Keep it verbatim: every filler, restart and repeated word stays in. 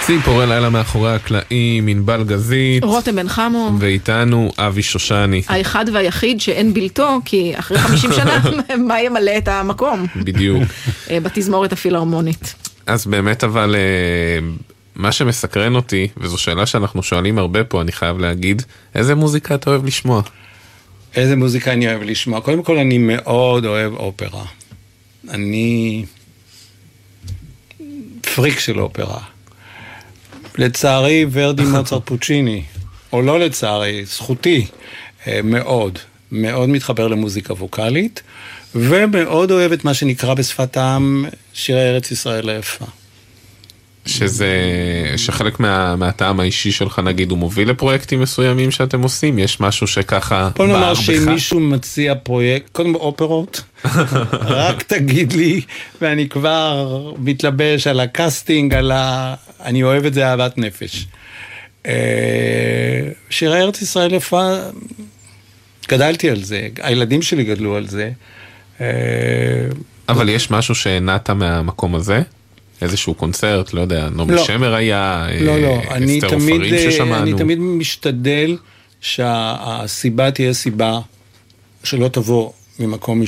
ציפורי לילה מאחורי הקלעים, ענבל גזית, רותם בן חמו, ואיתנו אבי שושני. האחד והיחיד שאין בלתו, כי אחרי חמישים שנה מה ימלא את המקום? בדיוק. בתזמורת הפילהרמונית. אז באמת אבל מה שמסקרן אותי, וזו שאלה שאנחנו שואלים הרבה פה, אני חייב להגיד, איזה מוזיקה אתה אוהב לשמוע? איזה מוזיקה אני אוהב לשמוע? קודם כל אני מאוד אוהב אופרה. אני פריק של אופרה. לצערי ורדי, מוצרט, פוצ'יני, או לא לצערי, זכותי, מאוד, מאוד מתחבר למוזיקה ווקלית, ומאוד אוהב את מה שנקרא בשפת העם שירי ארץ ישראל היפה. שזה, שחלק מה, מהטעם האישי שלך נגיד, הוא מוביל לפרויקטים מסוימים שאתם עושים? יש משהו שככה בוא נאמר שאם מישהו מציע פרויקט, קודם אופרות, רק תגיד לי, ואני כבר מתלבש על הקאסטינג, על ה... אני אוהב את זה אהבת נפש. שירי ארץ ישראל יפה, גדלתי על זה, הילדים שלי גדלו על זה. אבל יש משהו שנעת מהמקום הזה? איזשהו קונצרט, לא יודע, נעמי שמר היה, לא, לא, אני אסתר תמיד, עופרים ששמענו. אני תמיד משתדל שהסיבה תהיה סיבה שלא תבוא ממקום